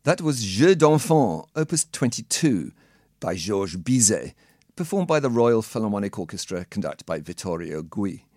That was Jeux d'Enfants, Opus 22, by Georges Bizet, performed by the Royal Philharmonic Orchestra, conducted by Vittorio Gui.